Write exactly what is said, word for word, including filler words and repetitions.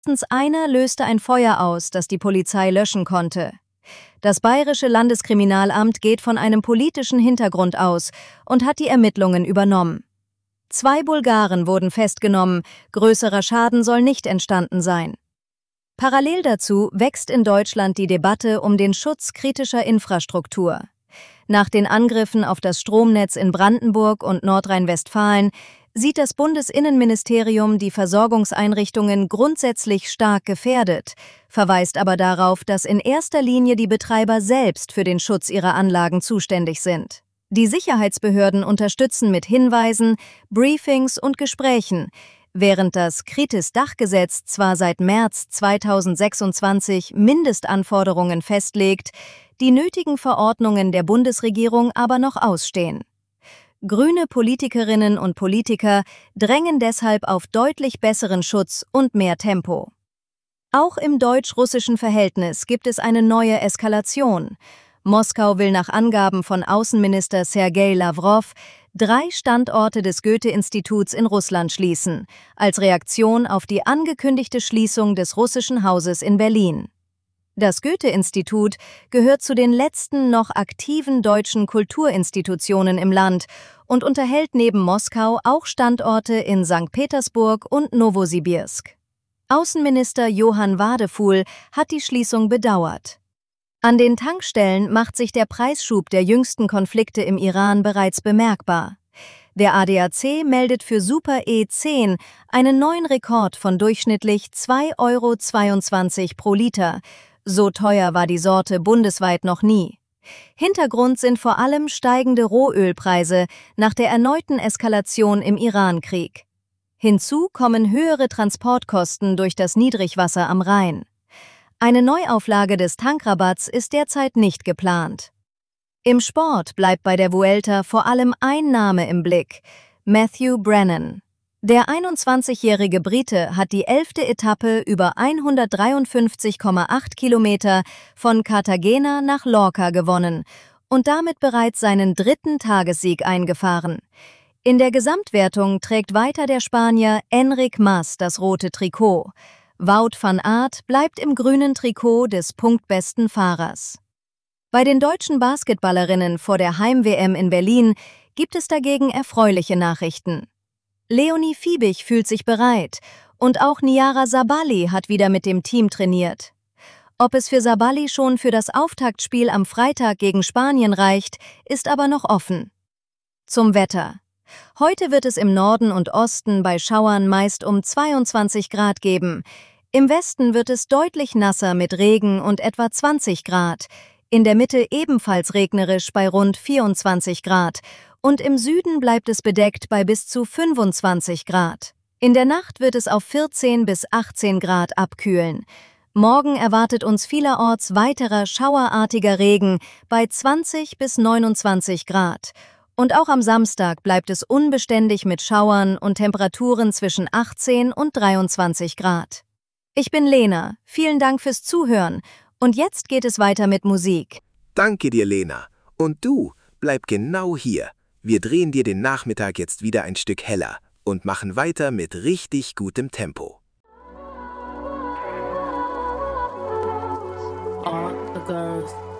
Mindestens einer löste ein Feuer aus, das die Polizei löschen konnte. Das Bayerische Landeskriminalamt geht von einem politischen Hintergrund aus und hat die Ermittlungen übernommen. Zwei Bulgaren wurden festgenommen, größerer Schaden soll nicht entstanden sein. Parallel dazu wächst in Deutschland die Debatte um den Schutz kritischer Infrastruktur. Nach den Angriffen auf das Stromnetz in Brandenburg und Nordrhein-Westfalen sieht das Bundesinnenministerium die Versorgungseinrichtungen grundsätzlich stark gefährdet, verweist aber darauf, dass in erster Linie die Betreiber selbst für den Schutz ihrer Anlagen zuständig sind. Die Sicherheitsbehörden unterstützen mit Hinweisen, Briefings und Gesprächen, während das Kritis-Dachgesetz zwar seit März zweitausendsechsundzwanzig Mindestanforderungen festlegt, die nötigen Verordnungen der Bundesregierung aber noch ausstehen. Grüne Politikerinnen und Politiker drängen deshalb auf deutlich besseren Schutz und mehr Tempo. Auch im deutsch-russischen Verhältnis gibt es eine neue Eskalation. Moskau will nach Angaben von Außenminister Sergei Lawrow drei Standorte des Goethe-Instituts in Russland schließen, als Reaktion auf die angekündigte Schließung des russischen Hauses in Berlin. Das Goethe-Institut gehört zu den letzten noch aktiven deutschen Kulturinstitutionen im Land und unterhält neben Moskau auch Standorte in Sankt Petersburg und Nowosibirsk. Außenminister Johann Wadefuhl hat die Schließung bedauert. An den Tankstellen macht sich der Preisschub der jüngsten Konflikte im Iran bereits bemerkbar. Der A D A C meldet für Super E zehn einen neuen Rekord von durchschnittlich zwei Euro zweiundzwanzig pro Liter. So teuer war die Sorte bundesweit noch nie. Hintergrund sind vor allem steigende Rohölpreise nach der erneuten Eskalation im Iran-Krieg. Hinzu kommen höhere Transportkosten durch das Niedrigwasser am Rhein. Eine Neuauflage des Tankrabatts ist derzeit nicht geplant. Im Sport bleibt bei der Vuelta vor allem ein Name im Blick: Matthew Brennan. Der einundzwanzigjährige Brite hat die elfte Etappe über hundertdreiundfünfzig Komma acht Kilometer von Cartagena nach Lorca gewonnen und damit bereits seinen dritten Tagessieg eingefahren. In der Gesamtwertung trägt weiter der Spanier Enric Mas das rote Trikot. Wout van Aert bleibt im grünen Trikot des punktbesten Fahrers. Bei den deutschen Basketballerinnen vor der Heim-W M in Berlin gibt es dagegen erfreuliche Nachrichten. Leonie Fiebig fühlt sich bereit und auch Niara Sabali hat wieder mit dem Team trainiert. Ob es für Sabali schon für das Auftaktspiel am Freitag gegen Spanien reicht, ist aber noch offen. Zum Wetter. Heute wird es im Norden und Osten bei Schauern meist um zweiundzwanzig Grad geben. Im Westen wird es deutlich nasser mit Regen und etwa zwanzig Grad. In der Mitte ebenfalls regnerisch bei rund vierundzwanzig Grad. Und im Süden bleibt es bedeckt bei bis zu fünfundzwanzig Grad. In der Nacht wird es auf vierzehn bis achtzehn Grad abkühlen. Morgen erwartet uns vielerorts weiterer schauerartiger Regen bei zwanzig bis neunundzwanzig Grad. Und auch am Samstag bleibt es unbeständig mit Schauern und Temperaturen zwischen achtzehn und dreiundzwanzig Grad. Ich bin Lena, vielen Dank fürs Zuhören und jetzt geht es weiter mit Musik. Danke dir, Lena. Und du, bleib genau hier. Wir drehen dir den Nachmittag jetzt wieder ein Stück heller und machen weiter mit richtig gutem Tempo. All the girls